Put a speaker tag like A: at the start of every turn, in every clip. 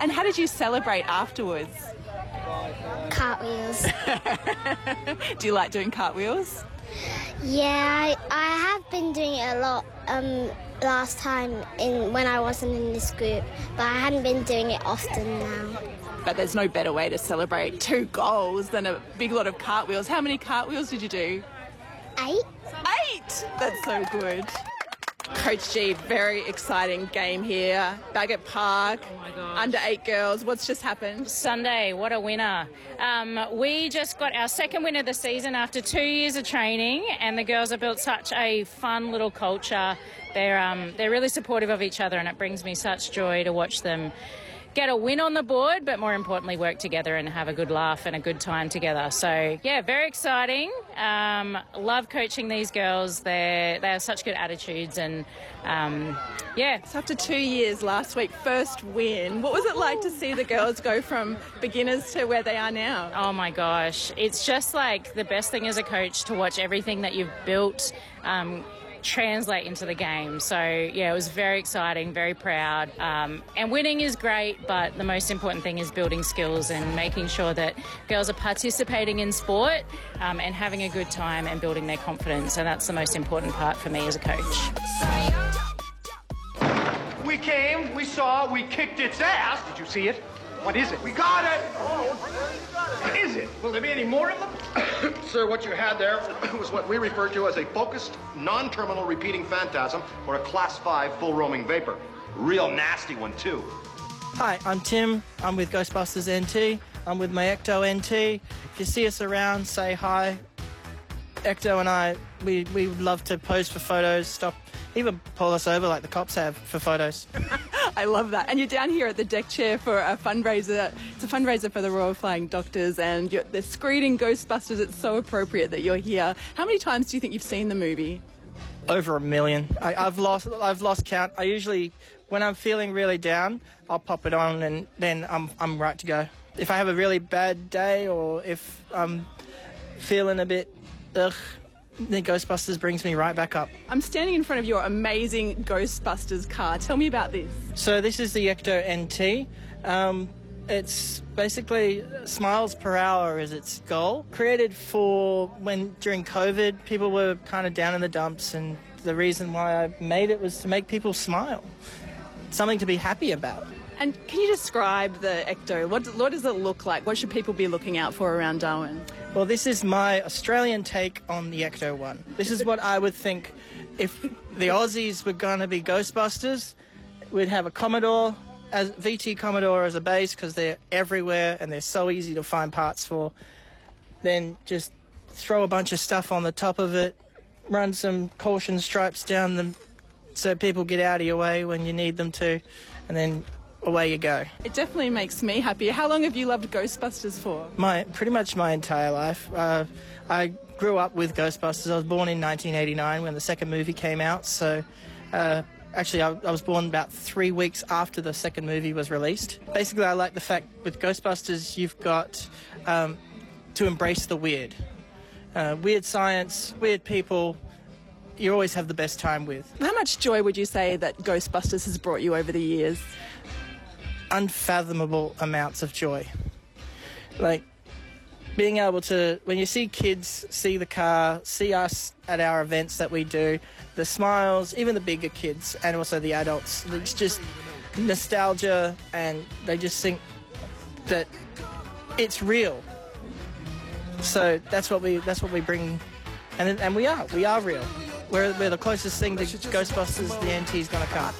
A: And how did you celebrate afterwards?
B: Cartwheels.
A: Do you like doing cartwheels?
B: Yeah, I have been doing it a lot last time when I wasn't in this group, but I hadn't been doing it often now.
A: But there's no better way to celebrate 2 goals than a big lot of cartwheels. How many cartwheels did you do?
B: 8.
A: 8! That's so good. Coach G, very exciting game here. Bagot Park, under 8 girls. What's just happened?
C: Sunday, what a winner. We just got our second win of the season after 2 years of training, and the girls have built such a fun little culture. They're really supportive of each other, and it brings me such joy to watch them get a win on the board, but more importantly work together and have a good laugh and a good time together. So, yeah, very exciting. Love coaching these girls. They have such good attitudes and, yeah.
A: So after 2 years last week, first win. What was it like to see the girls go from beginners to where they are now?
C: Oh, my gosh. It's just like the best thing as a coach to watch everything that you've built translate into the game. So, yeah, it was very exciting, very proud. And winning is great, but the most important thing is building skills and making sure that girls are participating in sport and having a good time and building their confidence. And that's the most important part for me as a coach.
D: We came, we saw, we kicked its ass. Did you see it? What is it? We got it! What is it? Will there be any more of them?
E: Sir, what you had there was what we refer to as a focused, non-terminal repeating phantasm, or a class 5 full roaming vapor.
D: Real nasty one, too.
F: Hi, I'm Tim. I'm with Ghostbusters NT. I'm with my Ecto NT. If you see us around, say hi. Ecto and I, we would love to pose for photos, even pull us over like the cops have for photos.
A: I love that. And you're down here at the deck chair for a fundraiser. It's a fundraiser for the Royal Flying Doctors, and they're screening Ghostbusters. It's so appropriate that you're here. How many times do you think you've seen the movie?
F: Over 1 million. I've lost count. I usually, when I'm feeling really down, I'll pop it on and then I'm right to go. If I have a really bad day or if I'm feeling a bit ugh, the Ghostbusters brings me right back up.
A: I'm standing in front of your amazing Ghostbusters car. Tell me about this.
F: So this is the Ecto NT. It's basically smiles per hour is its goal. Created for when during COVID people were kind of down in the dumps, and the reason why I made it was to make people smile. Something to be happy about.
A: And can you describe the Ecto? What does it look like? What should people be looking out for around Darwin?
F: Well, this is my Australian take on the Ecto One. This is what I would think if the Aussies were going to be Ghostbusters. We'd have a Commodore, as VT Commodore as a base because they're everywhere and they're so easy to find parts for. Then just throw a bunch of stuff on the top of it, run some caution stripes down them so people get out of your way when you need them to, and then away you go.
A: It definitely makes me happy. How long have you loved Ghostbusters for?
F: Pretty much my entire life. I grew up with Ghostbusters. I was born in 1989 when the second movie came out. So, actually, I was born about 3 weeks after the second movie was released. Basically, I like the fact with Ghostbusters you've got to embrace the weird. Weird science, weird people. You always have the best time with.
A: How much joy would you say that Ghostbusters has brought you over the years?
F: Unfathomable amounts of joy. Like being able to, when you see kids see the car, see us at our events that we do, the smiles, even the bigger kids and also the adults, it's just nostalgia, and they just think that it's real. So that's what we bring, and we are real. We're the closest thing to Ghostbusters the NT is going to come.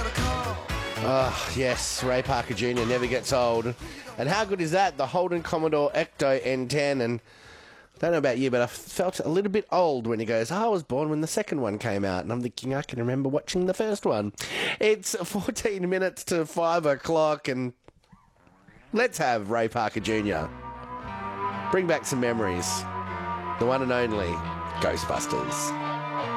G: Oh, yes, Ray Parker Jr. never gets old. And how good is that? The Holden Commodore Ecto N10. And I don't know about you, but I felt a little bit old when he goes, I was born when the second one came out. And I'm thinking, I can remember watching the first one. It's 14 minutes to 5 o'clock, and let's have Ray Parker Jr. bring back some memories. The one and only Ghostbusters.